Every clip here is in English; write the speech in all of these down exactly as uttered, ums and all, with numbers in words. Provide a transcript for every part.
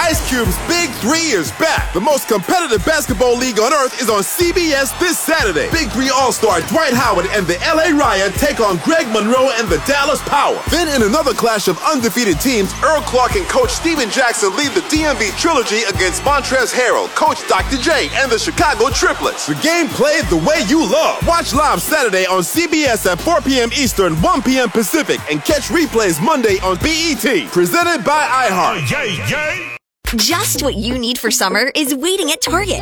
Ice Cube's Big Three is back. The most competitive basketball league on earth is on C B S this Saturday. Big Three All-Star Dwight Howard and the L A Riot take on Greg Monroe and the Dallas Power. Then in another clash of undefeated teams, Earl Clark and Coach Steven Jackson lead the D M V Trilogy against Montrezl Harrell, Coach Doctor J, and the Chicago Triplets. The game played the way you love. Watch live Saturday on C B S at four p.m. Eastern, one p.m. Pacific, and catch replays Monday on B E T. Presented by iHeart. Yay, yay. Just what you need for summer is waiting at Target.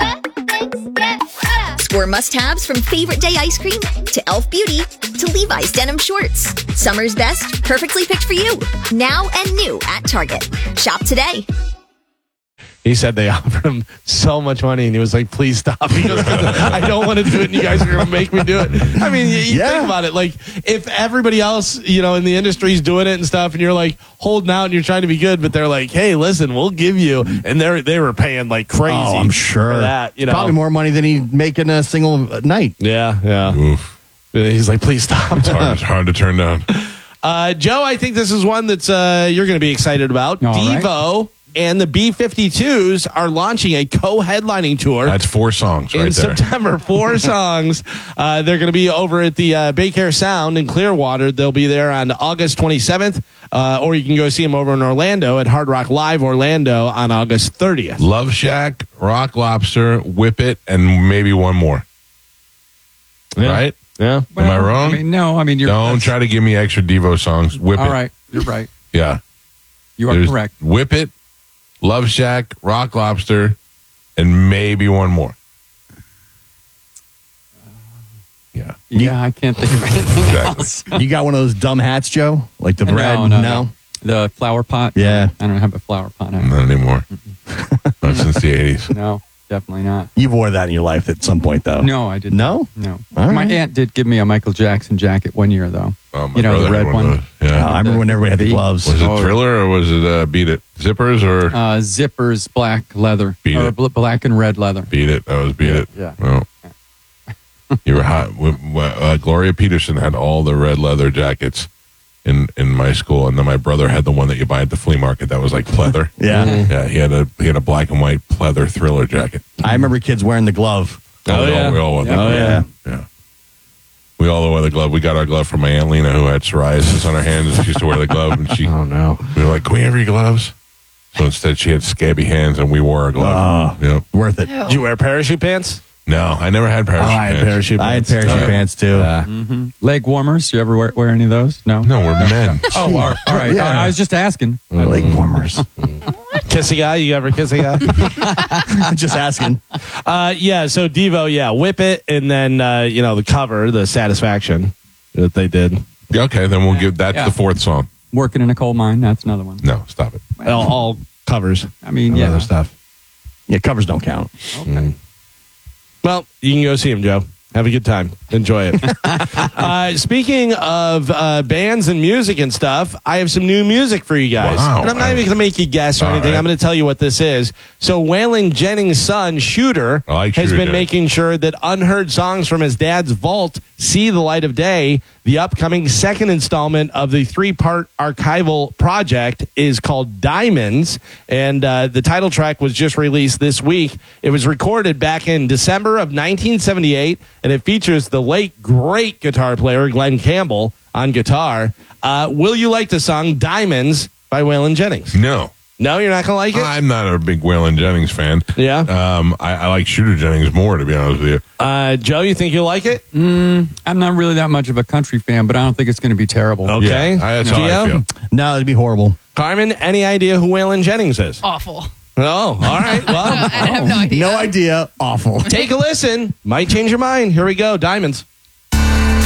Score must-haves from favorite day ice cream to Elf Beauty to Levi's denim shorts. Summer's best, perfectly picked for you. Now and new at Target. Shop today. He said they offered him so much money, and he was like, please stop. He goes, I don't want to do it, and you guys are going to make me do it. I mean, you, you yeah. think about it. Like, if everybody else, you know, in the industry is doing it and stuff, and you're like holding out and you're trying to be good, but they're like, hey, listen, we'll give you. And they they were paying like crazy. Oh, I'm sure. For that, you know? Probably more money than he'd make in a single night. Yeah, yeah. Oof. He's like, please stop. It's hard, it's hard to turn down. Uh, Joe, I think this is one that's uh, you're going to be excited about. All Devo. Right. And the B fifty-twos are launching a co-headlining tour. That's four songs right in there. September. Four songs. Uh, they're going to be over at the uh, Baycare Sound in Clearwater. They'll be there on August twenty-seventh, uh, or you can go see them over in Orlando at Hard Rock Live Orlando on August thirtieth. Love Shack, Rock Lobster, Whip It, and maybe one more. Yeah. Right? Yeah. Well, Am I wrong? I mean, no, I mean, you're... Don't try to give me extra Devo songs. Whip all It. All right, you're right. Yeah. You are There's correct. Whip It, Love Shack, Rock Lobster, and maybe one more. Yeah. Yeah, I can't think of anything Exactly. else. You got one of those dumb hats, Joe? Like the bread? No, no, no. The flower pot? Yeah. I don't have a flower pot. I Not anymore. Not since the eighties. No, definitely not. You've wore that in your life at some point, though. No, I didn't. No? No. All My right. aunt did give me a Michael Jackson jacket one year, though. Oh, my You know, the brother had red one? of those. Yeah. Oh, I remember when everybody had the The- gloves. Was it Oh. Thriller or was it uh, Beat It? Zippers or Uh, zippers, black leather. Beat or it. bl- black and red leather. Beat It? That was Beat It. Yeah. Well, you were hot. Uh, Gloria Peterson had all the red leather jackets in, in my school, and then my brother had the one that you buy at the flea market that was like pleather. Yeah. Yeah, he had a he had a black and white pleather Thriller jacket. I remember kids wearing the glove. Oh, we yeah. all, we all wore the Oh, glove. yeah. Yeah. We all wore the glove. We got our glove from my Aunt Lena, who had psoriasis on her hands, and she used to wear the glove. And she, Oh, no. we were like, "Can we have your gloves?" So instead, she had scabby hands, and we wore our glove. Oh. Yep. Worth it. Did you wear parachute pants? No, I never had parachute Oh, I had pants. parachute I had pants. parachute Yeah. pants, too. Yeah. Mm-hmm. Leg warmers. You ever wear, wear any of those? No. No, we're men. Oh, all right. All right. Yeah. I was just asking. I like warmers. Kiss a guy? You ever kiss a guy? Just asking. uh, yeah, so Devo, yeah, Whip It, and then, uh, you know, the cover, the Satisfaction that they did. Yeah, okay, then we'll give that Yeah. the fourth song. Working in a coal mine. That's another one. No, stop it. All, all covers. I mean, and yeah. other stuff. Yeah, covers don't count. Okay. Well, you can go see him, Joe. Have a good time. Enjoy it. uh, speaking of uh, bands and music and stuff, I have some new music for you guys. Wow. And I'm not even going to make you guess or All anything. right. I'm going to tell you what this is. So Waylon Jennings' son, Shooter, I like has Shooter been Jennings. making sure that unheard songs from his dad's vault see the light of day. The upcoming second installment of the three-part archival project is called Diamonds, and uh, the title track was just released this week. It was recorded back in December of nineteen seventy-eight, and it features the late, great guitar player Glenn Campbell on guitar. Uh, will you like the song Diamonds by Waylon Jennings? No. No, you're not going to like it? I'm not a big Waylon Jennings fan. Yeah? Um, I, I like Shooter Jennings more, to be honest with you. Uh, Joe, you think you'll like it? I'm not really that much of a country fan, but I don't think it's going to be terrible. Okay. Yeah, I- that's how I Gio? feel. No, it'd be horrible. Carmen, any idea who Waylon Jennings is? Awful. Oh, all right. Well, I have no idea. No idea. Awful. take a listen. Might change your mind. Here we go. Diamonds.